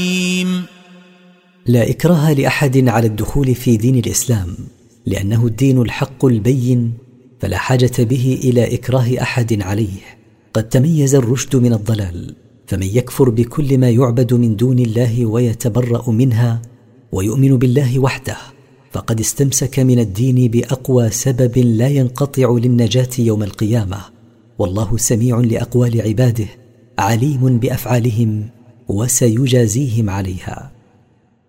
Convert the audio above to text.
لا إكراه لأحد على الدخول في دين الإسلام، لأنه الدين الحق البين، فلا حاجة به إلى إكراه أحد عليه. قد تميز الرشد من الضلال، فمن يكفر بكل ما يعبد من دون الله ويتبرأ منها ويؤمن بالله وحده فقد استمسك من الدين بأقوى سبب لا ينقطع للنجاة يوم القيامة. والله سميع لأقوال عباده، عليم بأفعالهم، وسيجازيهم عليها.